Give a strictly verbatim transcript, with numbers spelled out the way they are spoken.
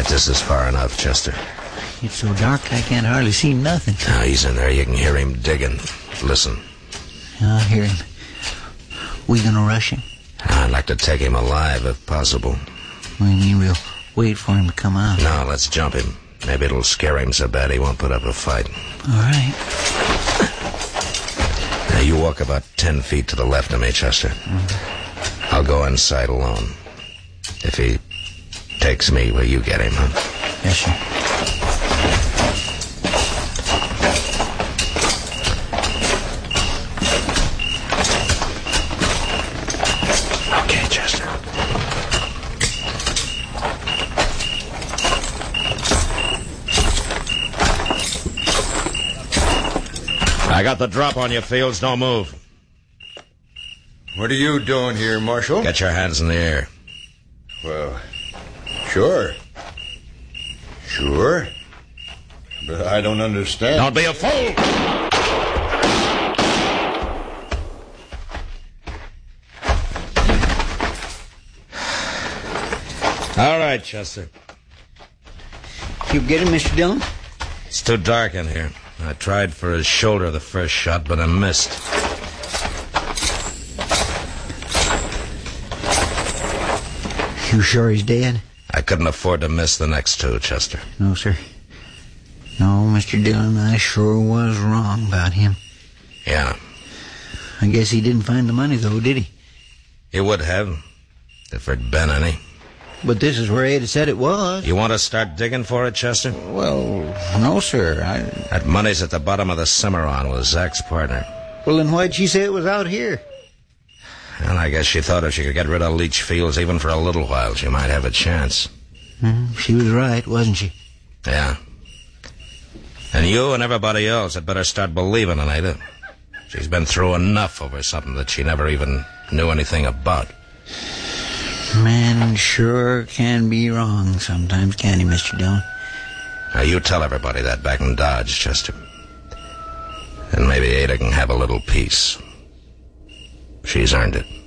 right, this is far enough, Chester. It's so dark I can't hardly see nothing. Now, he's in there. You can hear him digging. Listen. I hear him. We gonna rush him? I'd like to take him alive, if possible. What do you mean we'll wait for him to come out? No, let's jump him. Maybe it'll scare him so bad he won't put up a fight. All right. Now, you walk about ten feet to the left of me, Chester. Mm-hmm. I'll go inside alone. If he takes me, will you get him, huh? Yes, sir. Okay, Chester. I got the drop on you, Fields. Don't move. What are you doing here, Marshal? Get your hands in the air. Well, sure. Sure. But I don't understand. Don't be a fool! All right, Chester. You get him, Mister Dillon? It's too dark in here. I tried for his shoulder the first shot, but I missed. You sure he's dead? I couldn't afford to miss the next two, Chester. No, sir. No, Mister Dillon, I sure was wrong about him. Yeah. I guess he didn't find the money, though, did he? He would have, if there'd been any. But this is where Ada said it was. You want to start digging for it, Chester? Well, no, sir. I... That money's at the bottom of the Cimarron with Zach's partner. Well, then why'd she say it was out here? And I guess she thought if she could get rid of Leach Fields even for a little while, she might have a chance. Mm, she was right, wasn't she? Yeah. And you and everybody else had better start believing in Ada. She's been through enough over something that she never even knew anything about. Man sure can be wrong sometimes, can't he, Mister Dillon? Now, you tell everybody that back in Dodge, Chester. And maybe Ada can have a little peace. She's earned it.